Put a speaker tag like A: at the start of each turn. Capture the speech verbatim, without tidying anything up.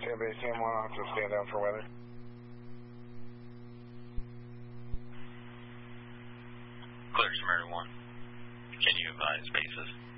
A: Base C M one, I'll have to stand down for weather.
B: Clear Samaritan one. Can you advise bases?